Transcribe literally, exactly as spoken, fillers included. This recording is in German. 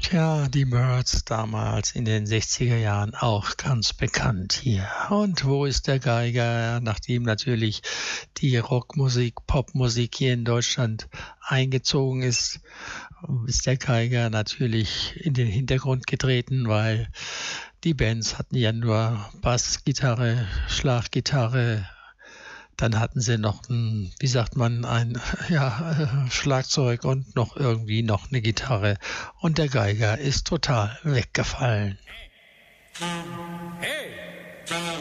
Tja, die Byrds damals in den sechziger Jahren auch ganz bekannt hier. Und wo ist der Geiger? Nachdem natürlich die Rockmusik, Popmusik hier in Deutschland eingezogen ist, ist der Geiger natürlich in den Hintergrund getreten, weil die Bands hatten ja nur Bassgitarre, Schlaggitarre. Dann hatten sie noch ein, wie sagt man, ein ja, Schlagzeug und noch irgendwie noch eine Gitarre. Und der Geiger ist total weggefallen. Hey!